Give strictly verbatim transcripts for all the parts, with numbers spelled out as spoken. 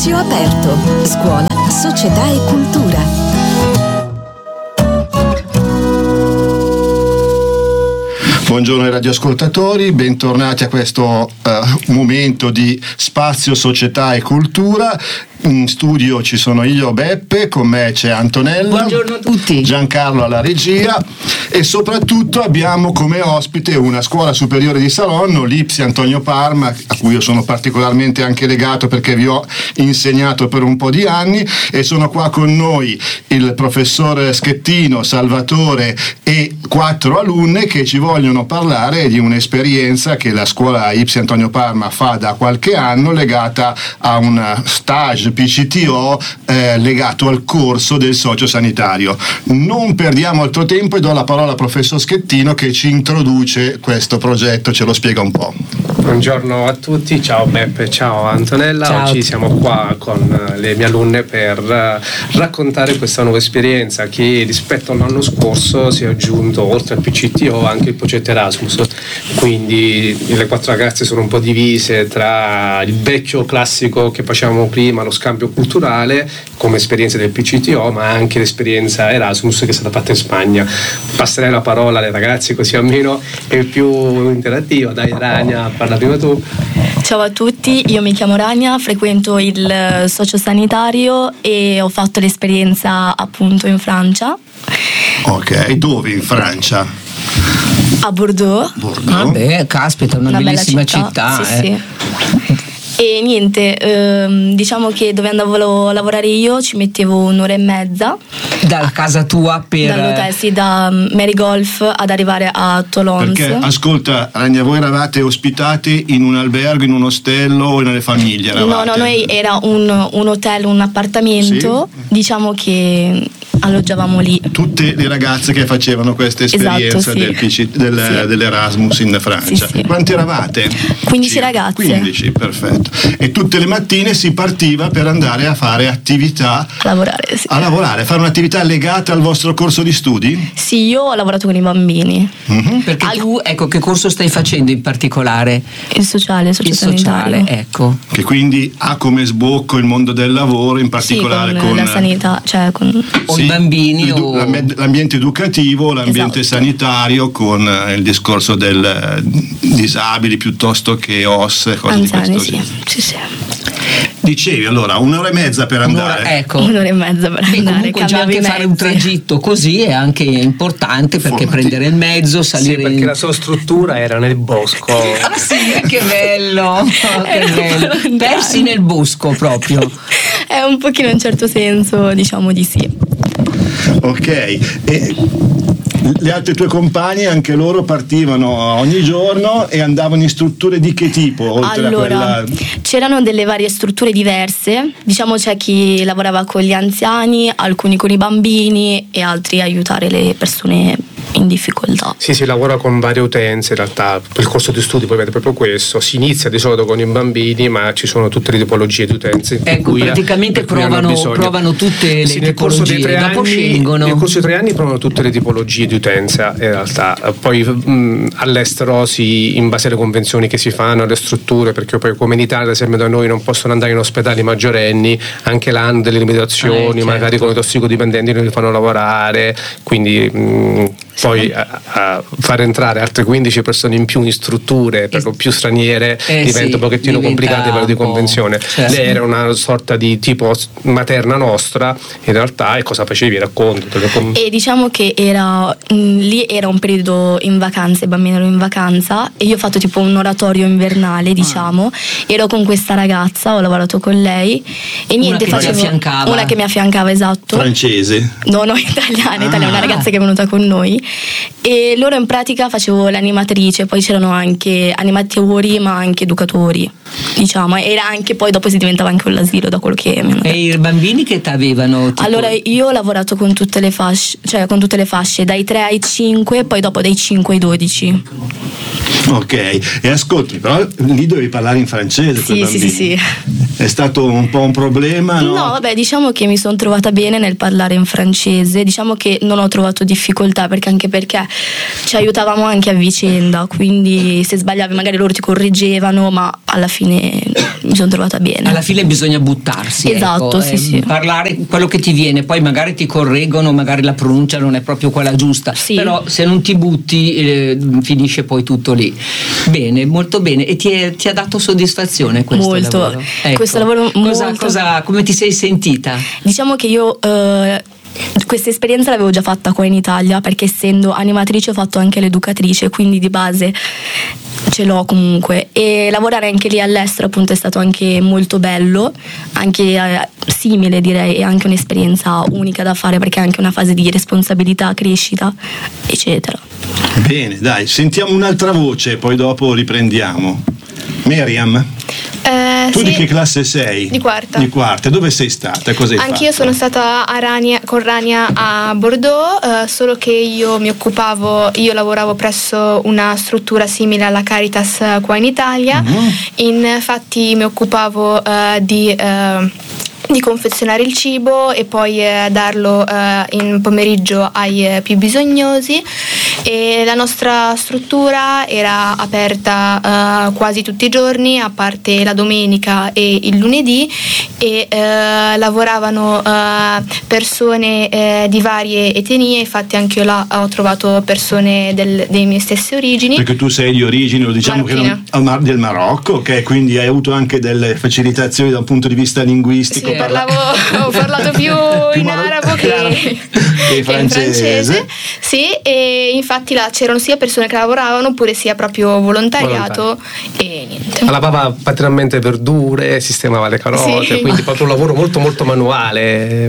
Spazio aperto, scuola, società e cultura. Buongiorno ai radioascoltatori, bentornati a questo uh, momento di spazio, società e cultura. In studio ci sono io, Beppe, con me c'è Antonella. Buongiorno a tutti. Giancarlo alla regia e soprattutto abbiamo come ospite una scuola superiore di Salonno, l'I P S I Antonio Parma, a cui io sono particolarmente anche legato perché vi ho insegnato per un po' di anni, e sono qua con noi il professor Schettino, Salvatore e quattro alunne che ci vogliono parlare di un'esperienza che la scuola I P S I Antonio Parma fa da qualche anno, legata a un stage P C T O eh, legato al corso del sociosanitario. Non perdiamo altro tempo e do la parola al professor Schettino che ci introduce questo progetto, ce lo spiega un po'. Buongiorno a tutti, ciao Beppe, ciao Antonella. Ciao. Oggi siamo qua con le mie alunne per uh, raccontare questa nuova esperienza che rispetto all'anno scorso si è aggiunto oltre al P C T O anche il progetto Erasmus, quindi le quattro ragazze sono un po' divise tra il vecchio classico che facevamo prima, lo scambio culturale come esperienza del P C T O, ma anche l'esperienza Erasmus che è stata fatta in Spagna. Passerei la parola alle ragazze così almeno è più interattiva. Dai Rania, parla prima tu. Ciao a tutti, io mi chiamo Rania, frequento il sociosanitario e ho fatto l'esperienza appunto in Francia. Ok, dove in Francia? A Bordeaux. Bordeaux. Vabbè, caspita, una, Una bella bellissima città, città, sì, eh. sì. E niente, ehm, diciamo che dove andavo a lavorare io ci mettevo un'ora e mezza Da casa tua per... dall'hotel, sì, da Mary Golf ad arrivare a Tolons. Perché ascolta Rania, voi eravate ospitati in un albergo, in un ostello o nelle famiglie? Eravate? No, no, noi era un, un hotel, un appartamento, Sì. Diciamo che alloggiavamo lì. Tutte le ragazze che facevano questa esperienza Esatto, sì. del P C, del, Sì. dell'Erasmus in Francia. Sì, sì. Quanti eravate? quindici Sì, ragazze. quindici, perfetto. E tutte le mattine si partiva per andare a fare attività, A lavorare, sì. a lavorare, a fare un'attività legata al vostro corso di studi? Sì, io ho lavorato con i bambini. Mm-hmm. Perché Al- tu, ecco, che corso stai facendo in particolare? Il sociale, il Il sociosanitario. sociale, ecco. Che quindi ha come sbocco il mondo del lavoro, in particolare sì, con, con la sanità, cioè con... O i bambini l'edu- o... l'ambi- l'ambiente educativo, l'ambiente Esatto. sanitario, con eh, il discorso del eh, disabili piuttosto che O S, cose anziani, di questo sì. genere. sì, sì. Dicevi allora un'ora e mezza per Un'ora, andare. ecco. Un'ora e mezza per Beh, andare, comunque già cambiavo anche i fare un mezzi. tragitto così è anche importante, perché Formati- prendere il mezzo, Sì, salire perché in... la sua struttura era nel bosco. Ah sì, che bello, che Era bello. volontari. Persi nel bosco proprio. È un pochino in un certo senso, diciamo di sì. Ok, e le altre tue compagne anche loro partivano ogni giorno e andavano in strutture di che tipo? Oltre Allora, a quella... c'erano delle varie strutture diverse, diciamo c'è chi lavorava con gli anziani, alcuni con i bambini e altri aiutare le persone in difficoltà. Sì, si lavora con varie utenze in realtà, il corso di studi poi vede proprio questo, si inizia di solito con i bambini ma ci sono tutte le tipologie di utenze. per Ecco, cui- praticamente per cui hanno provano, bisogno. provano tutte le Sì, nel corso dei tipologie, tre dopo anni, scelgono. nel corso dei tre anni provano tutte le tipologie di utenza in realtà, poi mh, all'estero si, in base alle convenzioni che si fanno, alle strutture, perché poi come in Italia ad esempio da noi non possono andare in ospedali maggiorenni, anche là hanno delle limitazioni, Eh, certo. magari con i tossicodipendenti non li fanno lavorare, quindi mh, poi a, a fare entrare altre quindici persone in più in strutture per lo più straniere Eh, diventa sì, un pochettino diventa complicato a livello di un po', convenzione. certo. Lei era una sorta di tipo materna nostra in realtà, e cosa facevi? Racconto. te lo com- E diciamo che era mh, lì era un periodo in vacanza, i bambini erano in vacanza e io ho fatto tipo un oratorio invernale, diciamo. Ero con questa ragazza, ho lavorato con lei e niente, che ti facevo affiancava. una che mi affiancava, esatto. Francese? No, no, italiana, Ah. italiana, una ragazza che è venuta con noi. E loro in pratica facevo l'animatrice, poi c'erano anche animatori ma anche educatori, diciamo, era anche poi dopo si diventava anche un asilo da quello che mi hanno detto. E i bambini che t'avevano? Tipo... Allora io ho lavorato con tutte le fasce, cioè con tutte le fasce, dai tre ai cinque, poi dopo dai cinque ai dodici. Ok, e ascolti, però lì dovevi parlare in francese con i Sì, sì, bambini. sì, sì. È stato un po' un problema, no? No, vabbè, diciamo che mi sono trovata bene nel parlare in francese, diciamo che non ho trovato difficoltà perché anche perché ci aiutavamo anche a vicenda, quindi se sbagliavi magari loro ti correggevano, ma alla fine mi sono trovata bene. Alla fine bisogna buttarsi, esatto, ecco, sì, eh, sì. parlare quello che ti viene, poi magari ti correggono, magari la pronuncia non è proprio quella giusta, sì. Però se non ti butti eh, finisce poi tutto lì. Bene, molto bene. E ti, è, ti ha dato soddisfazione questo molto. lavoro? Ecco. Questo lavoro cosa, molto. cosa, come ti sei sentita? Diciamo che io eh, questa esperienza l'avevo già fatta qua in Italia, perché essendo animatrice ho fatto anche l'educatrice, quindi di base ce l'ho comunque, e lavorare anche lì all'estero appunto è stato anche molto bello, anche eh, simile direi, è anche un'esperienza unica da fare, perché è anche una fase di responsabilità, crescita eccetera. Bene, dai, sentiamo un'altra voce, poi dopo riprendiamo. Miriam, Eh, tu sì, di che classe sei? Di quarta. Di quarta, dove sei stata? Cosa hai Anch'io fatto? sono stata a Rania, con Rania a Bordeaux, eh, solo che io mi occupavo, io lavoravo presso una struttura simile alla Caritas eh, qua in Italia. Mm-hmm. Infatti mi occupavo eh, di eh, di confezionare il cibo e poi eh, darlo eh, in pomeriggio ai eh, più bisognosi, e la nostra struttura era aperta eh, quasi tutti i giorni a parte la domenica e il lunedì, e eh, lavoravano eh, persone eh, di varie etnie. Infatti anche io là ho trovato persone del, dei miei stesse origini, Perché tu sei di origine, lo diciamo che non, al Mar- del Marocco, ok? Quindi hai avuto anche delle facilitazioni da un punto di vista linguistico. Sì, parlavo, ho parlato più in arabo che, che in francese. Sì, e infatti là c'erano sia persone che lavoravano oppure sia proprio volontariato. E niente. Lavava praticamente verdure, sistemava le carote, Sì. quindi proprio un lavoro molto molto manuale.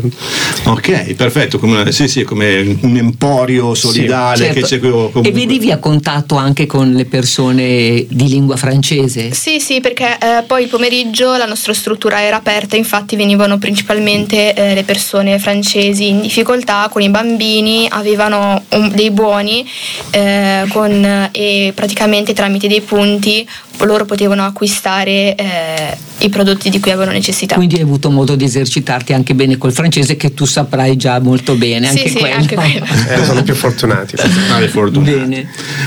Ok, perfetto, come, sì, sì, come un emporio solidale, Certo. che c'è comunque. E venivi a contatto anche con le persone di lingua francese? Sì, sì, perché eh, poi il pomeriggio la nostra struttura era aperta, infatti venivano principalmente eh, le persone francesi in difficoltà con i bambini, avevano un, dei buoni eh, con, e praticamente tramite dei punti loro potevano acquistare eh, i prodotti di cui avevano necessità. Quindi hai avuto modo di esercitarti anche bene col francese, che tu saprai già molto bene, Sì, anche sì, quello. anche quello. Eh, sono più fortunati. Ah, fortunati. Bene.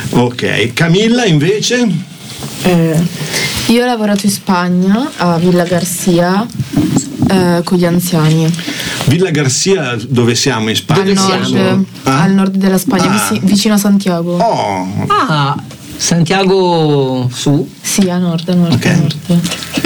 Ok, Camilla invece? Eh, io ho lavorato in Spagna a Villa Garcia eh, con gli anziani. Villa Garcia, dove siamo in Spagna? Al nord, Siamo- Ah? al nord della Spagna, Ah. vici- vicino a Santiago. Oh, Ah, Santiago su? Sì, a nord, a nord, Ok. a nord.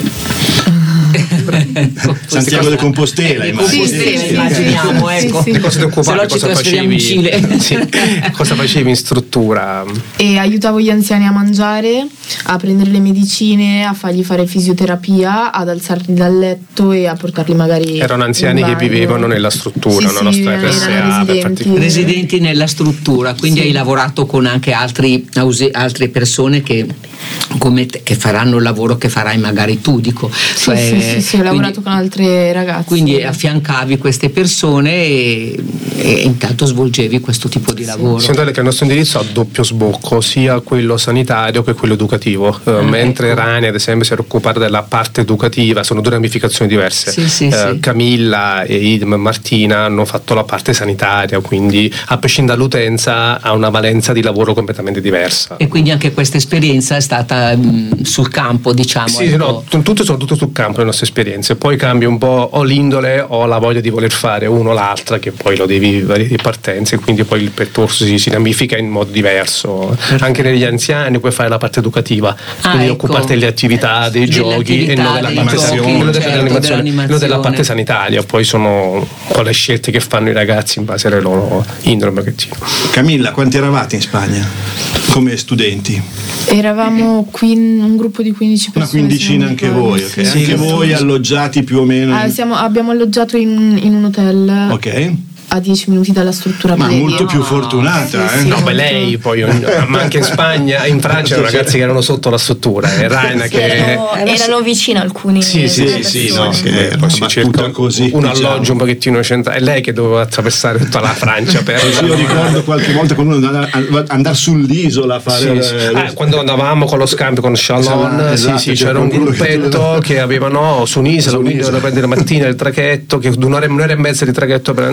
Santiago de Compostela, Eh, di immagino. Compostela, Sì, sì, immaginiamo, sì, ecco. sì, sì. Di cosa ti Se occupavi? no ci Cosa trasferiamo in facevi? Cile. Sì. Cosa facevi in struttura? E aiutavo gli anziani a mangiare, a prendere le medicine, a fargli fare fisioterapia, ad alzarli dal letto e a portarli magari. Erano anziani in che bagno. vivevano nella struttura, Sì, una sì, nostra erano R S A per residenti. farti- Residenti nella struttura, quindi Sì. hai lavorato con anche altri, ause- altre persone che, come te, che faranno il lavoro che farai magari tu, dico. Sì, Cioè, sì, sì, sì, ho quindi- lavorato con altre ragazze. Quindi affiancavi queste persone e, e intanto svolgevi questo tipo di lavoro. Secondo lei che il nostro indirizzo ha doppio sbocco, sia quello sanitario che quello educativo, eh, mentre ecco. Rania ad esempio si era occupata della parte educativa, sono due ramificazioni diverse. Sì, sì, Eh, sì. Camilla e Idem Martina hanno fatto la parte sanitaria, quindi a prescindere dall'utenza ha una valenza di lavoro completamente diversa. E quindi anche questa esperienza è stata mh, sul campo, diciamo. Sì, ecco. no, t- tutte sono tutte sul campo le nostre esperienze, poi cambia un po' o l'indole o la voglia di voler fare uno o l'altra, che poi lo devi vivere di partenza, e quindi poi il percorso si, si ramifica in modo diverso. Anche negli anziani puoi fare la parte educativa, Ah, quindi ecco. occuparti delle attività, dei Delle giochi e attività, non della dei parte, giochi, non della- certo, dell'animazione, dell'animazione. non della parte sanitaria. Poi sono con le scelte che fanno i ragazzi in base alle loro indole un pochettino. Camilla, quanti eravate in Spagna come studenti? Eravamo qui in un gruppo di quindici Una persone. quindicina se non anche mi ricordo, voi, ok? sì. Anche voi alloggiati più o meno? Ah, in- siamo- abbiamo alloggiato in, in un hotel Ok, a dieci minuti dalla struttura ma piedi. molto più fortunata, Sì, eh? sì. No, beh, lei poi, ogni- ma anche in Spagna, in Francia erano ragazzi che erano sotto la struttura, e Raina Sì, che... erano, erano vicino alcuni. Sì, sì, Sì, sì, persone. no, che è poi si battuta cerca così, un diciamo. alloggio un pochettino centrale. È lei che doveva attraversare tutta la Francia per Sì, io ricordo qualche volta quando uno andare sull'isola a fare Sì, sì. eh, Ah, quando andavamo con lo scambio con Shalon, Esatto, sì, sì, c'è c'era un qualcuno che gruppetto ti- che avevano su un'isola, Su quindi un'isola. doveva prendere la mattina il traghetto, che un'ora, un'ora e mezza di traghetto per andare,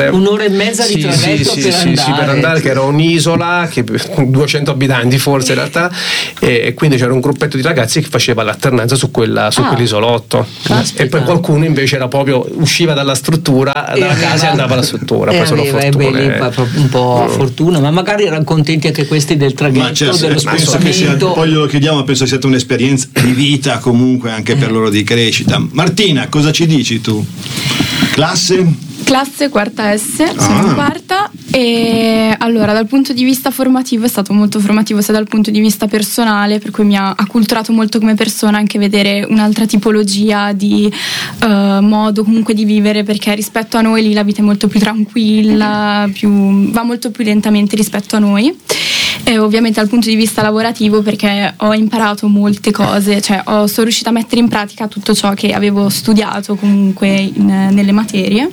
Eh, un'ora e mezza di sì, traghetto sì, per sì, andare. Sì, per andare, che era un'isola che duecento abitanti forse in realtà, e quindi c'era un gruppetto di ragazzi che faceva l'alternanza su, quella, su Ah, quell'isolotto. caspita. E poi qualcuno invece era proprio, usciva dalla struttura, dalla aveva, casa e andava alla struttura. Poi sono aveva, fortune. eh, beh, un po' Mm. fortuna, ma magari erano contenti anche questi del traghetto, Ma certo, dello penso che sia, spostamento. poi glielo chiediamo, penso sia stata un'esperienza di vita comunque anche per loro di crescita. Martina, cosa ci dici tu? Classe? Classe quarta S, sono Ah. in quarta, e allora dal punto di vista formativo è stato molto formativo sia dal punto di vista personale, per cui mi ha acculturato molto come persona anche vedere un'altra tipologia di uh, modo comunque di vivere, perché rispetto a noi lì la vita è molto più tranquilla, più, va molto più lentamente rispetto a noi. E ovviamente dal punto di vista lavorativo, perché ho imparato molte cose, cioè ho, sono riuscita a mettere in pratica tutto ciò che avevo studiato comunque in, nelle materie.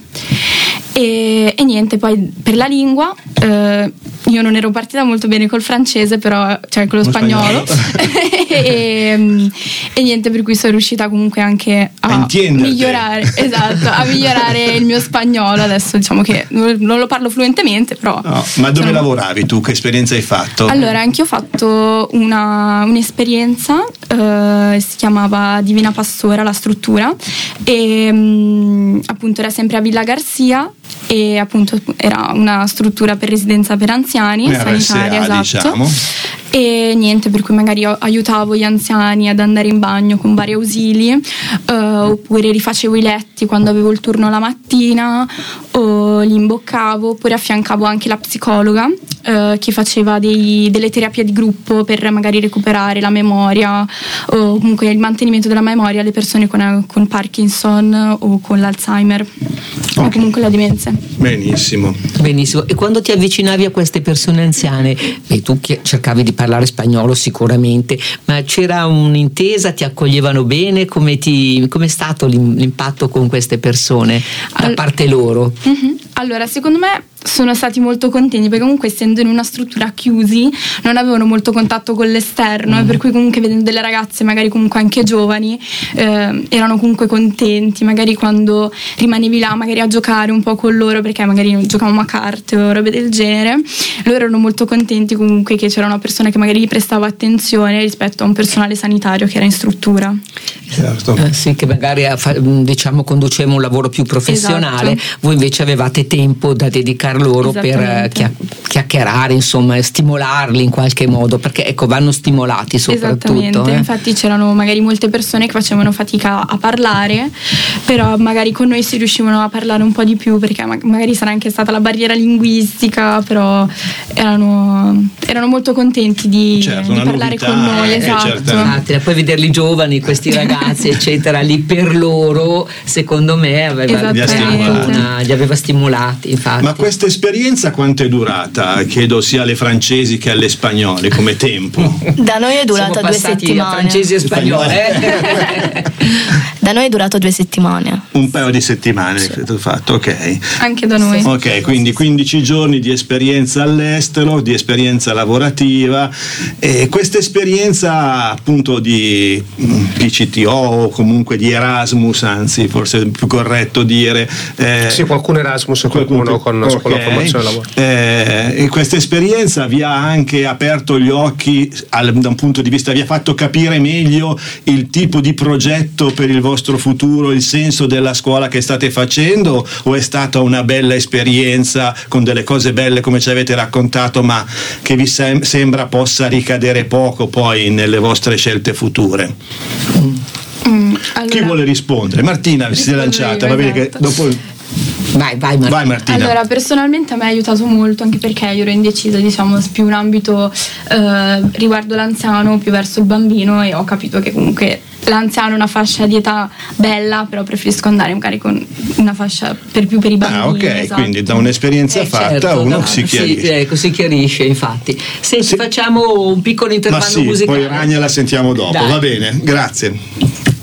E, e niente, poi per la lingua eh, io non ero partita molto bene col francese, però cioè con lo, lo spagnolo, spagnolo. e, e niente, per cui sono riuscita comunque anche a, a migliorare, esatto, a migliorare il mio spagnolo. Adesso diciamo che non lo parlo fluentemente, però No, ma dove sono... lavoravi tu? Che esperienza hai fatto? Allora, anche io ho fatto una, un'esperienza, eh, si chiamava Divina Pastora, la struttura, e mh, appunto era sempre a Villa Garzia, e appunto era una struttura per residenza per anziani, R S A, sanitaria, esatto. diciamo. E niente, per cui magari io aiutavo gli anziani ad andare in bagno con vari ausili, eh, oppure rifacevo i letti quando avevo il turno la mattina, o li imboccavo, oppure affiancavo anche la psicologa eh, che faceva dei, delle terapie di gruppo per magari recuperare la memoria o comunque il mantenimento della memoria alle persone con, con Parkinson o con l'Alzheimer, okay, o comunque la demenza. Benissimo. Benissimo. E quando ti avvicinavi a queste persone anziane, beh, tu cercavi di parlare spagnolo sicuramente, ma c'era un'intesa, ti accoglievano bene? Come ti, com'è stato l'impatto con queste persone da parte loro? Mm-hmm. Allora, secondo me sono stati molto contenti, perché comunque essendo in una struttura chiusi non avevano molto contatto con l'esterno, mm. e per cui comunque vedendo delle ragazze magari comunque anche giovani eh, erano comunque contenti, magari quando rimanevi là magari a giocare un po' con loro, perché magari giocavamo a carte o robe del genere, loro erano molto contenti comunque che c'era una persona che magari gli prestava attenzione rispetto a un personale sanitario che era in struttura. Certo. Eh, sì, che magari diciamo conduceva un lavoro più professionale, esatto. Voi invece avevate tempo da dedicare loro per chiacchierare, insomma, stimolarli in qualche modo, perché ecco, vanno stimolati soprattutto. Esattamente, eh. infatti c'erano magari molte persone che facevano fatica a parlare, però magari con noi si riuscivano a parlare un po' di più, perché magari sarà anche stata la barriera linguistica, però erano, erano molto contenti di, certo, di parlare novità, con noi, eh, esatto. Certo. E poi vederli giovani, questi ragazzi eccetera, lì per loro secondo me aveva, una, li aveva stimolati, infatti. Ma questa esperienza quanto è durata? Chiedo sia alle francesi che alle spagnole come tempo. Da noi è durata Siamo due a settimane. francesi e spagnole. Eh? Da noi è durato due settimane. Un paio di settimane, sì. Credo fatto, ok. Anche da noi. Ok, quindi quindici giorni di esperienza all'estero, di esperienza lavorativa, e questa esperienza appunto di P C T O o comunque di Erasmus, anzi forse è più corretto dire. Eh, sì, qualcuno Erasmus e qualcuno, qualcuno con okay. scuola formazione e lavoro. Eh, e questa esperienza vi ha anche aperto gli occhi al, da un punto di vista, vi ha fatto capire meglio il tipo di progetto per il vostro futuro, il senso della scuola che state facendo, o è stata una bella esperienza con delle cose belle come ci avete raccontato, ma che vi sem- sembra possa ricadere poco poi nelle vostre scelte future? Mm, allora, chi vuole rispondere? Martina, si è lanciata, va bene che dopo. Vai, vai Martina. Vai Martina. Allora, personalmente a me ha aiutato molto, anche perché io ero indecisa, diciamo, più un ambito eh, riguardo l'anziano, più verso il bambino, e ho capito che comunque l'anziano è una fascia di età bella, però preferisco andare magari con una fascia per più per i bambini. Ah, ok, esatto. Quindi da un'esperienza eh, fatta certo, uno no, si chiarisce. Sì, ecco, si chiarisce, infatti. Senti, sì. Facciamo un piccolo intervallo Ma sì, musicale. poi Ragna la sentiamo dopo, Dai. Va bene, grazie.